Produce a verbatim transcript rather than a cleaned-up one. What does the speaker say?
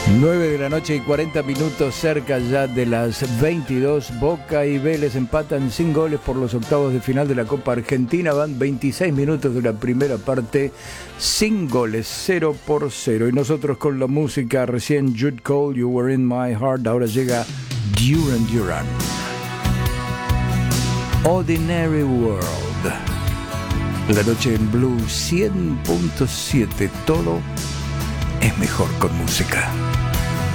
nueve de la noche y cuarenta minutos, cerca ya de las veintidós. Boca y Vélez empatan sin goles por los octavos de final de la Copa Argentina. Van veintiséis minutos de la primera parte sin goles, cero por cero. Y nosotros con la música, recién Jude Cole, You Were In My Heart. Ahora llega Duran Duran, Ordinary World. La noche en Blue cien punto siete. Todo es mejor con música.